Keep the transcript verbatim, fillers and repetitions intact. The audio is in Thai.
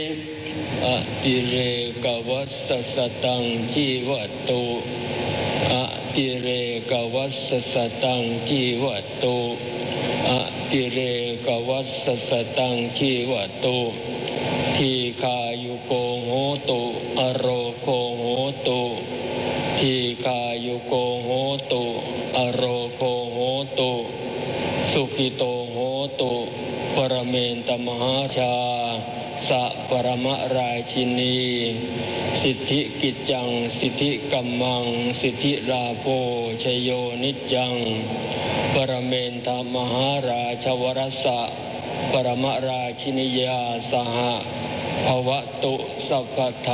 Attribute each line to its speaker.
Speaker 1: อติเรกวัสสตังชีวตุอติเรกวัสสตังชีวตุอติเรกวัสสตังชีวตุทีคายุโกโหตุอโรโคโหตุทีคายุโกโหตุอโรโคโหตุสุขิโตโหตุปรเมนตมหาชาสัปรมราชินีสิทธิกิจจังสิทธิกัมมังสิทธิราโภชโยนิจจังปรเมนตมหาราชวรสะปรมราชินียาสหภวตุสัพพะ